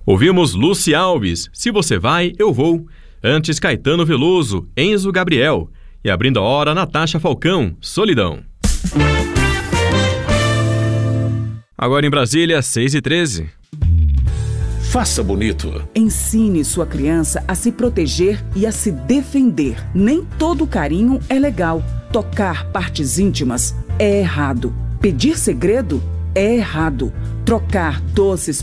Ouvimos Lúcia Alves, Se Você Vai, Eu Vou. Antes, Caetano Veloso, Enzo Gabriel. E abrindo a hora, Natasha Falcão, Solidão. Agora em Brasília, 6h13. Faça bonito. Ensine sua criança a se proteger e a se defender. Nem todo carinho é legal. Tocar partes íntimas é errado. Pedir segredo é errado. Trocar doces